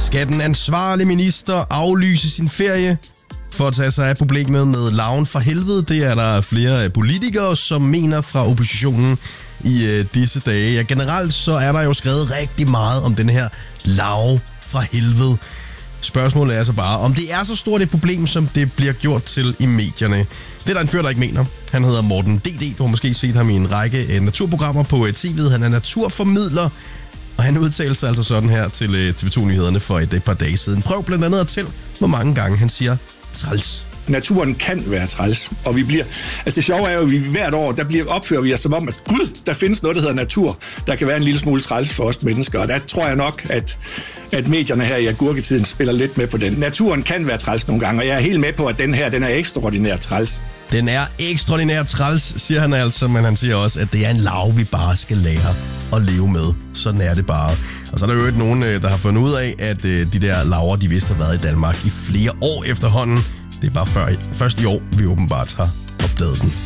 Skal den ansvarlige minister aflyse sin ferie for at tage sig af problemet med larven fra helvede? Det er der flere politikere, som mener fra oppositionen i disse dage. Ja, generelt så er der jo skrevet rigtig meget om den her larve fra helvede. Spørgsmålet er altså bare, om det er så stort et problem, som det bliver gjort til i medierne. Det er der en fyr, der ikke mener. Han hedder Morten D.D. Du har måske set ham i en række naturprogrammer på TV'et. Han er naturformidler, og han udtalte sig altså sådan her til TV2-nyhederne for et par dage siden. Prøv blandt andet at tælle, hvor mange gange han siger træls. Naturen kan være træls, og vi bliver... Altså det sjove er jo, at vi hvert år, opfører vi os som om, at gud, der findes noget, der hedder natur, der kan være en lille smule træls for os mennesker, og der tror jeg nok, at medierne her i agurketiden spiller lidt med på den. Naturen kan være træls nogle gange, og jeg er helt med på, at den her, den er ekstraordinært træls. Den er ekstraordinært træls, siger han altså, men han siger også, at det er en larve, vi bare skal lære at leve med. Sådan er det bare. Og så er der jo ikke nogen, der har fundet ud af, at de der larver, de vist har været i Danmark i flere år efterhånden. Det er bare først i år, vi åbenbart har opdaget den.